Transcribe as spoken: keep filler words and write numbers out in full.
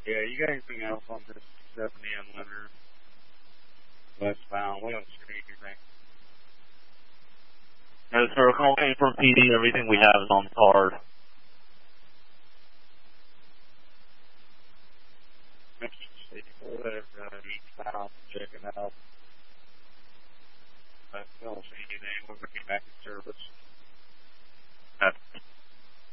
Yeah, you got anything else on this seventy and Leonard? Westbound, we don't see anything. Yes, sir. Calling from P D. Everything we have is on card. Whatever, uh, eastbound, check it out. I don't see anything. We're going to get back in service.